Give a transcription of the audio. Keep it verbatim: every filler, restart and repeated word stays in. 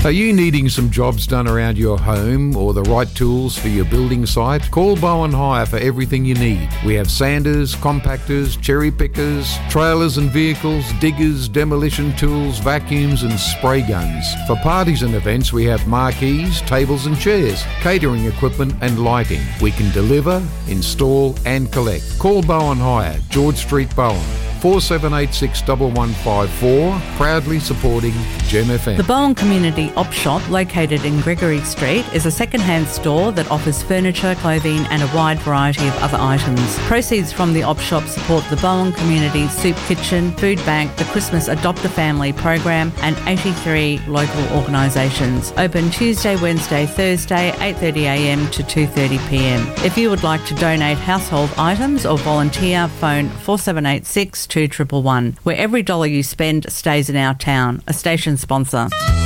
Are you needing some jobs done around your home or the right tools for your building site? Call Bowen Hire for everything you need. We have sanders, compactors, cherry pickers, trailers and vehicles, diggers, demolition tools, vacuums and spray guns. For parties and events, we have marquees, tables and chairs, catering equipment and lighting. We can deliver, install and collect. Call Bowen Hire, George Street, Bowen. four seven eight six one one five four, proudly supporting Gem F M. The Bowen Community Op Shop, located in Gregory Street, is a second-hand store that offers furniture, clothing and a wide variety of other items. Proceeds from the Op Shop support the Bowen Community Soup Kitchen, Food Bank, the Christmas Adopt a Family program and eighty-three local organisations. Open Tuesday, Wednesday, Thursday, eight thirty a m to two thirty p m. If you would like to donate household items or volunteer, phone four seven eight six two one one one, where every dollar you spend stays in our town. A station sponsor.